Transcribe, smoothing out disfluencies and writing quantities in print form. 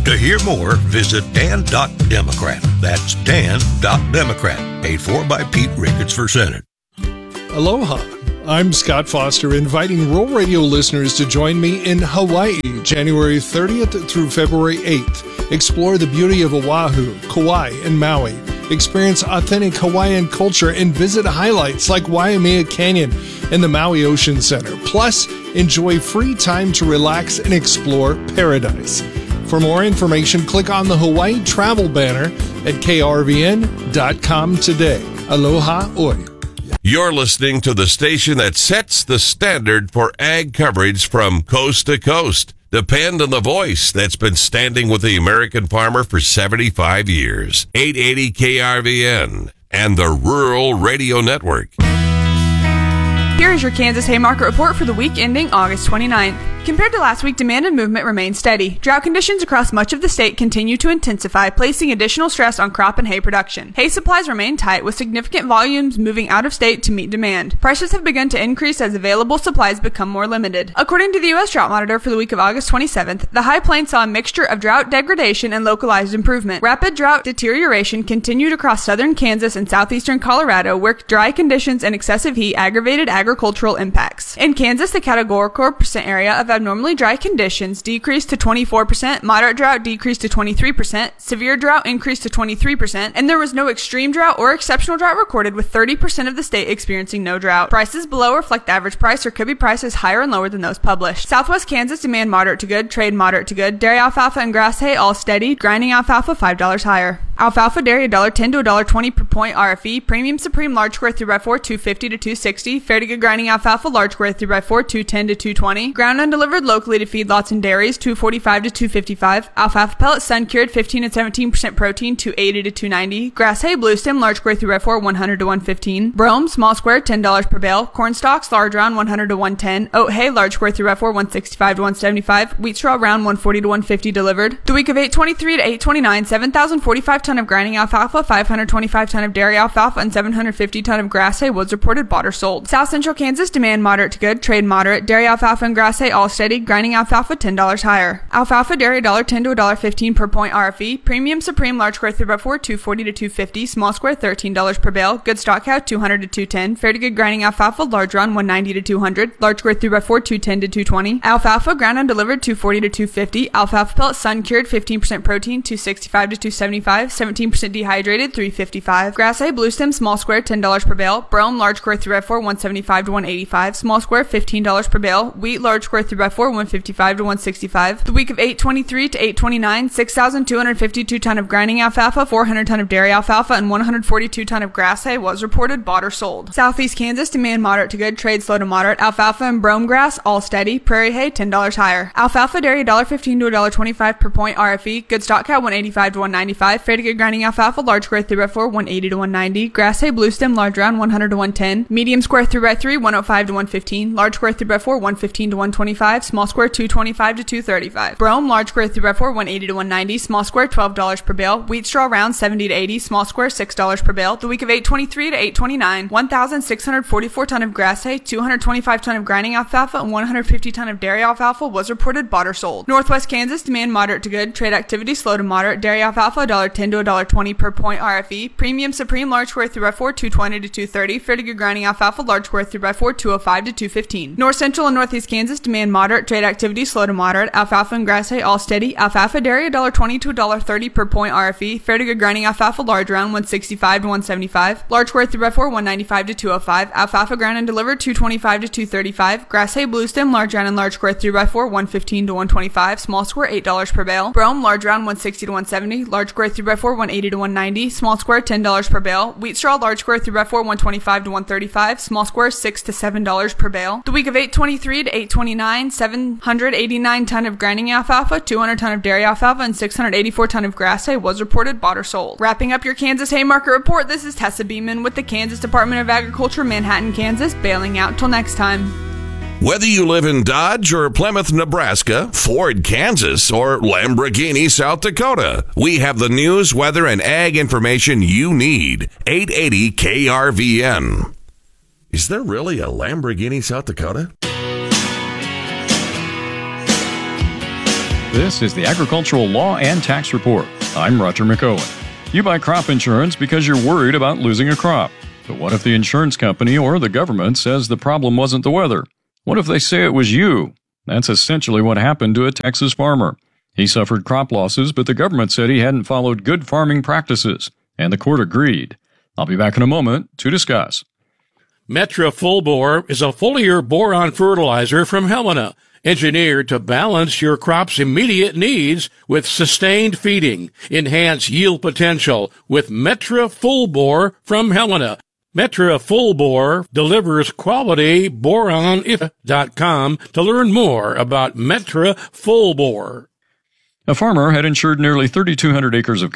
To hear more, visit Dan.Democrat. That's Dan.Democrat. Paid for by Pete Ricketts for Senate. Aloha. I'm Scott Foster, inviting Rural Radio listeners to join me in Hawaii, January 30th through February 8th. Explore the beauty of Oahu, Kauai, and Maui. Experience authentic Hawaiian culture and visit highlights like Waimea Canyon and the Maui Ocean Center. Plus, enjoy free time to relax and explore paradise. For more information, click on the Hawaii travel banner at krvn.com today. Aloha oi. You're listening to the station that sets the standard for ag coverage from coast to coast. Depend on the voice that's been standing with the American farmer for 75 years. 880 KRVN and the Rural Radio Network. Here is your Kansas Haymarket Report for the week ending August 29th. Compared to last week, demand and movement remain steady. Drought conditions across much of the state continue to intensify, placing additional stress on crop and hay production. Hay supplies remain tight, with significant volumes moving out of state to meet demand. Prices have begun to increase as available supplies become more limited. According to the U.S. Drought Monitor for the week of August 27th, the High Plains saw a mixture of drought degradation and localized improvement. Rapid drought deterioration continued across southern Kansas and southeastern Colorado, where dry conditions and excessive heat aggravated agricultural impacts. In Kansas, the categorical percent area of abnormally dry conditions decreased to 24%, moderate drought decreased to 23%, severe drought increased to 23%, and there was no extreme drought or exceptional drought recorded, with 30% of the state experiencing no drought. Prices below reflect the average price, or could be prices higher and lower than those published. Southwest Kansas demand moderate to good, trade moderate to good, dairy alfalfa and grass hay all steady, grinding alfalfa $5 higher. Alfalfa dairy $1.10 to $1.20 per point RFE, premium supreme large square 3x4 $2.50 to $2.60, fair to good grinding alfalfa large square 3x4 $2.10 to $2.20, ground undelivered locally to feedlots and dairies $2.45 to $2.55, alfalfa pellets sun cured 15 and 17% protein $2.80 to $2.90, grass hay blue stem large square 3x4 $100 to $1.15, brome small square $10 per bale, corn stalks large round $100 to $1.10, oat hay large square 3x4 $1.65 to $1.75, wheat straw round $1.40 to $1.50 delivered. The week of 8/23 to 8/29, 7,045 ton of grinding alfalfa, 525 ton of dairy alfalfa, and 750 ton of grass hay was reported bought or sold. South Central Kansas demand moderate to good, trade moderate, dairy alfalfa and grass hay all steady, grinding alfalfa $10 higher. Alfalfa dairy $1.10 to $1.15 per point RFE, premium supreme large square 3x4 $2.40 to $2.50, small square $13 per bale, good stock cow $200 to $2.10, fair to good grinding alfalfa large round $1.90 to $200, large square 3x4 $2.10 to $2.20, alfalfa ground undelivered $2.40 to $2.50, alfalfa pellets sun cured 15% protein $2.65 to $2.75, 17% dehydrated $3.55, grass hay blue stem small square $10 per bale, brome large square 3x4 $1.75 to $1.85, small square $15 per bale, wheat large square 3x4 $1.55 to $1.65. The week of 8/23 to 8/29, 6,252 ton of grinding alfalfa, 400 ton of dairy alfalfa, and 142 ton of grass hay was reported bought or sold. Southeast Kansas demand moderate to good, trade slow to moderate, alfalfa and brome grass all steady, prairie hay $10 higher. Alfalfa dairy $1.15 to $1.25 per point RFE, good stock cow $1.85 to $1.95, fair to good grinding alfalfa large square 3x4 $1.80 to $1.90, grass hay blue stem large round $100 to $1.10, medium square 3x3 $1.05 to $1.15, large square 3x4 $1.15 to $1.25, small square $2.25 to $2.35, brome large square 3x4 $1.80 to $1.90, small square $12 per bale, wheat straw round $70 to $80, small square $6 per bale. The week of 8/23 to 8/29, 1,644 ton of grass hay, 225 ton of grinding alfalfa, and 150 ton of dairy alfalfa was reported bought or sold. Northwest Kansas demand moderate to good, trade activity slow to moderate, dairy alfalfa $1.10 to $1.20 per point RFE, premium supreme large square 3x4 $2.20 to $2.30, fair to good grinding alfalfa large square 3x4 $2.05 to $2.15. North Central and Northeast Kansas demand moderate, trade activity slow to moderate, alfalfa and grass hay all steady, alfalfa dairy $1.20 to $1.30 per point RFE, fair to good grinding alfalfa large round $1.65 to $1.75, large square 3x4 $1.95 to $2.05, alfalfa ground and delivered $2.25 to $2.35, grass hay blue stem large round and large square 3x4 $1.15 to $1.25, small square $8 per bale, brome large round $1.60 to $1.70, large square 3x4 $1.80 to $1.90, small square $10 per bale, wheat straw large square 3x4 $1.25 to $1.35, small square $6 to $7 per bale. The week of 8/23 to 8/29, 789 ton of grinding alfalfa, 200 ton of dairy alfalfa, and 684 ton of grass hay was reported bought or sold. Wrapping up your Kansas Haymarket Report, this is Tessa Beeman with the Kansas Department of Agriculture, Manhattan, Kansas, bailing out till next time. Whether you live in Dodge or Plymouth, Nebraska, Ford, Kansas, or Lamborghini, South Dakota, we have the news, weather, and ag information you need. 880 KRVN. Is there really a Lamborghini, South Dakota? This is the Agricultural Law and Tax Report. I'm Roger McOwen. You buy crop insurance because you're worried about losing a crop. But what if the insurance company or the government says the problem wasn't the weather? What if they say it was you? That's essentially what happened to a Texas farmer. He suffered crop losses, but the government said he hadn't followed good farming practices, and the court agreed. I'll be back in a moment to discuss. Metra Full Bore is a foliar boron fertilizer from Helena, engineered to balance your crop's immediate needs with sustained feeding. Enhance yield potential with Metra Full Bore from Helena. Metra Full Bore delivers quality boron.com to learn more about Metra Full Bore. A farmer had insured nearly 3,200 acres of